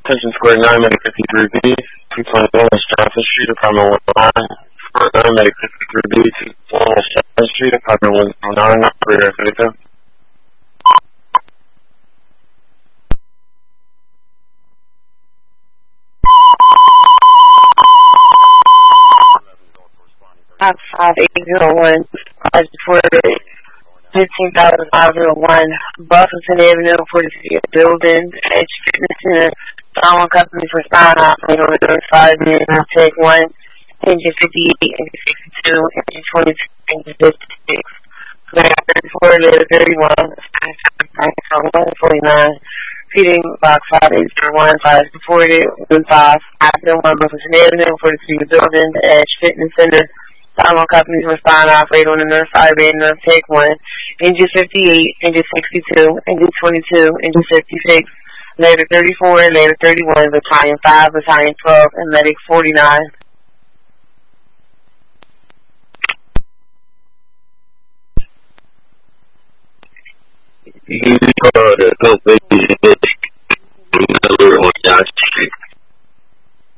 Attention Square 9, Medic 53B, 221 West Johnson Street, Apartment 109. Square 9, Medic 53B, 221 West Johnson Street, Apartment 109, operator 32. Box 5801, reported 15,501, Buffington Avenue, 40 building, Edge Fitness Center. Someone company for sign off, later 5 minutes, take 1, engine 58, engine 62, engine 22, engine 56, later 34, later 31, 149, repeating box 5801, 5 reported, 15, 501, Buffington Avenue, 43 building, Edge Fitness Center. Someone company for sign off, later on the 5 minutes, take 1, engine 58, engine 62, engine 22, engine 56, later 34, later 31, battalion 5, battalion 12, and medic 49. The company